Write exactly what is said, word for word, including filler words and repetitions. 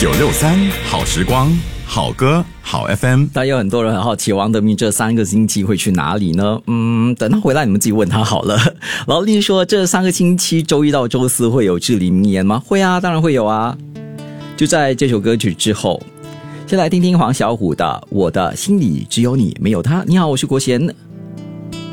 九六三好时光，好歌好 F M。 大家有很多人很好奇王德明这三个星期会去哪里呢？嗯，等他回来你们自己问他好了。劳力说这三个星期周一到周四会有至理名言吗？会啊，当然会有啊。就在这首歌曲之后，先来听听黄小琥的《我的心里只有你没有他》。你好，我是国贤。